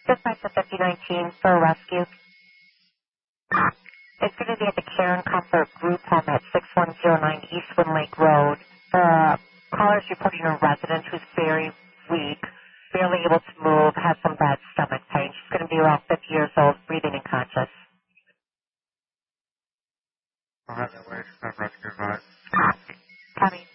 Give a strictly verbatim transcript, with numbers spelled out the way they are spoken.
Dispatch to fifty nineteen for a rescue. It's going to be at the Care and Comfort Group Home at six one zero nine Eastwood Lake Road. The caller is reporting a resident who's very weak, barely able to move, has some bad stomach pain. She's going to be around fifty years old, breathing unconscious. I'll have that way to rescue advice. Copy.